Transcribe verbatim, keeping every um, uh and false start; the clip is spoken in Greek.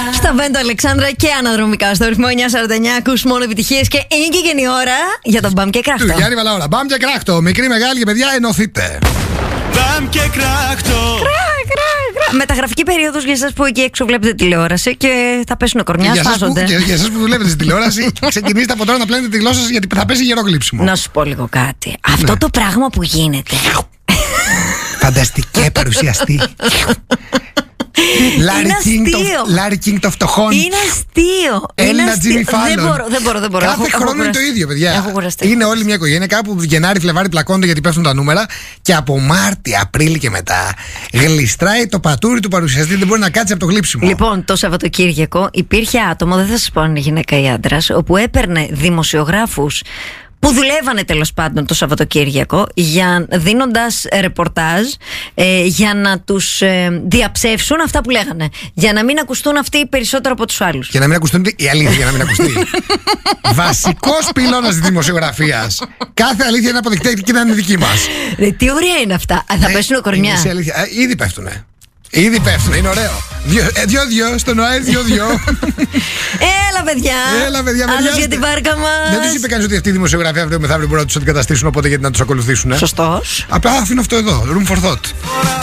Στα Βέντο Αλεξάνδρα και αναδρομικά στο ρυθμό εννιακόσια σαράντα εννιά. Ακούς μόνο επιτυχίες και είναι και γενή ώρα για τον Μπαμ και Κράκτο. Του Γιάννη Βαλαώρα. Μπαμ και Κράκτο. Μικρή, μεγάλη και παιδιά, ενωθείτε. Μπαμ και Κράκτο. Μεταγραφική περίοδος για εσάς που εκεί έξω βλέπετε τηλεόραση και θα πέσουν κορμιά, σπάζονται. Για, για εσάς που βλέπετε στη τηλεόραση, ξεκινήστε από τώρα να πλένετε τη γλώσσα σας γιατί θα πέσει γερό γλύψιμο. Να σου πω λίγο κάτι. Αυτό ναι. το πράγμα που γίνεται. Φανταστική παρουσιαστή. Λάρι Κίνγκ των φτωχών. Είναι αστείο. Έλληνα Τζίμι Φάλλον. Δεν μπορώ, δεν μπορώ. Δεν μπορώ. Κάθε έχω, χρόνο έχω είναι το ίδιο, παιδιά. Έχω κουραστεί. Είναι όλη μια οικογένεια. Κάπου Γενάρη, Φλεβάρη πλακώνται γιατί πέφτουν τα νούμερα. Και από Μάρτι, Απρίλη και μετά γλιστράει το πατούρι του παρουσιαστή. Δεν μπορεί να κάτσει από το γλύψιμο. Λοιπόν, το Σαββατοκύριακο υπήρχε άτομο, δεν θα σας πω αν είναι γυναίκα ή άντρας, όπου έπαιρνε δημοσιογράφους που δουλεύανε τέλος πάντων το Σαββατοκύριακο για, δίνοντας ρεπορτάζ ε, για να τους ε, διαψεύσουν αυτά που λέγανε. Για να μην ακουστούν αυτοί περισσότερο από τους άλλους. Για να μην ακουστούν η αλήθεια, για να μην ακουστεί. Βασικός πυλώνας της δημοσιογραφίας. Κάθε αλήθεια είναι αποδεικτή και να είναι δική μας. Ρε, τι ωραία είναι αυτά. Θα ε, πέσουν κορμιά. Ε, ήδη πέφτουνε. Ήδη πέφτουνε, είναι ωραίο. Δυο-δυο, στον ΟΑΕΛ δυο-δυο. Έλα, παιδιά. Έλα, παιδιά, άλλος για την βάρκα μας. Δεν τους είπε κανείς ότι αυτή η δημοσιογραφία αύριο μεθαύριο μπορεί να τους αντικαταστήσουν, οπότε γιατί να τους ακολουθήσουν. Σωστός. Απλά αφήνω αυτό εδώ. Room for thought.